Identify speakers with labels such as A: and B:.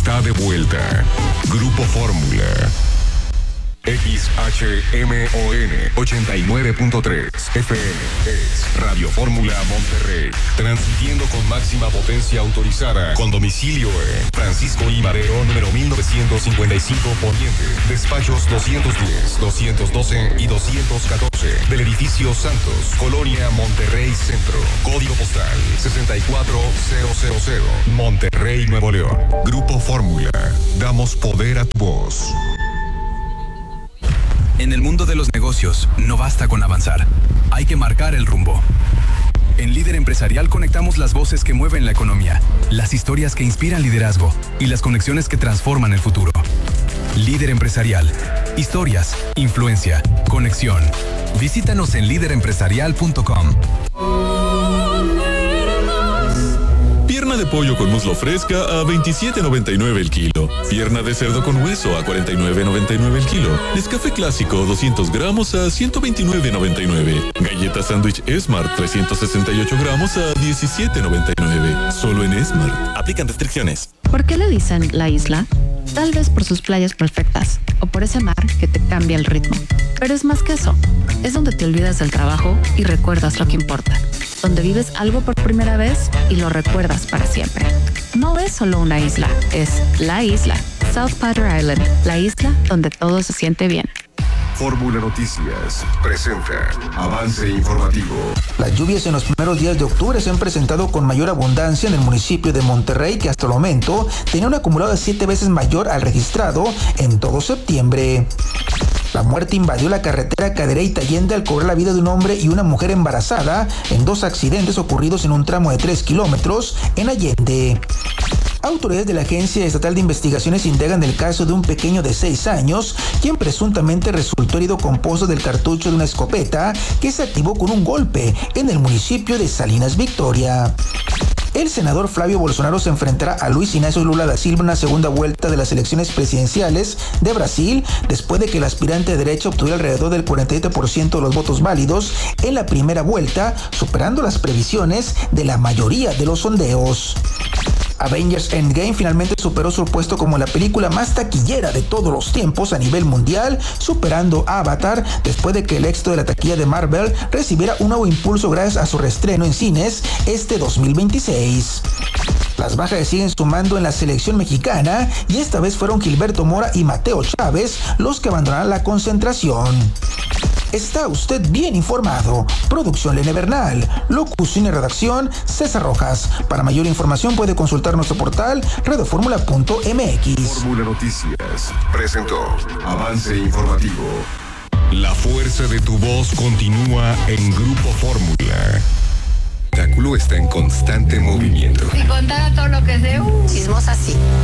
A: está de vuelta. Grupo Fórmula. XHMON 89.3 FM es Radio Fórmula Monterrey, transmitiendo con máxima potencia autorizada, con domicilio en Francisco I. Madero, número 1955 Poniente, despachos 210, 212 y 214 del edificio Santos, Colonia Monterrey Centro, código postal 64000, Monterrey, Nuevo León. Grupo Fórmula, damos poder a tu voz.
B: En el mundo de los negocios, no basta con avanzar. Hay que marcar el rumbo. En Líder Empresarial conectamos las voces que mueven la economía, las historias que inspiran liderazgo y las conexiones que transforman el futuro. Líder Empresarial. Historias, influencia, conexión. Visítanos en liderempresarial.com.
C: Pierna de pollo con muslo fresca a $27.99 el kilo. Pierna de cerdo con hueso a $49.99 el kilo. Nescafé clásico 200 gramos a $129.99. Galleta sándwich Smart 368 gramos a $17.99. Solo en Smart. Aplican restricciones.
D: ¿Por qué le dicen la isla? Tal vez por sus playas perfectas o por ese mar que te cambia el ritmo. Pero es más que eso. Es donde te olvidas del trabajo y recuerdas lo que importa. Donde vives algo por primera vez y lo recuerdas para siempre. No es solo una isla, es la isla. South Padre Island, la isla donde todo se siente bien.
A: Fórmula Noticias presenta avance informativo.
E: Las lluvias en los primeros días de octubre se han presentado con mayor abundancia en el municipio de Monterrey, que hasta el momento tenía un acumulado de 7 veces mayor al registrado en todo septiembre. La muerte invadió la carretera Cadereyta-Allende al cobrar la vida de un hombre y una mujer embarazada en 2 accidentes ocurridos en un tramo de 3 kilómetros en Allende. Autoridades de la Agencia Estatal de Investigaciones indagan el caso de un pequeño de 6 años, quien presuntamente resultó herido con pozos del cartucho de una escopeta que se activó con un golpe en el municipio de Salinas Victoria. El senador Flavio Bolsonaro se enfrentará a Luis Inácio Lula da Silva en una segunda vuelta de las elecciones presidenciales de Brasil, después de que el aspirante de derecha obtuviera alrededor del 47% de los votos válidos en la primera vuelta, superando las previsiones de la mayoría de los sondeos. Avengers Endgame finalmente superó su puesto como la película más taquillera de todos los tiempos a nivel mundial, superando a Avatar después de que el éxito de la taquilla de Marvel recibiera un nuevo impulso gracias a su reestreno en cines este 2026. Las bajas se siguen sumando en la selección mexicana y esta vez fueron Gilberto Mora y Mateo Chávez los que abandonarán la concentración. Está usted bien informado. Producción Lene Bernal. Locución y redacción César Rojas. Para mayor información puede consultar nuestro portal radioformula.mx.
A: Fórmula Noticias presentó avance informativo. La fuerza de tu voz continúa en Grupo Fórmula. El espectáculo está en constante movimiento.
F: Si contara todo lo que sé, chismosa sí.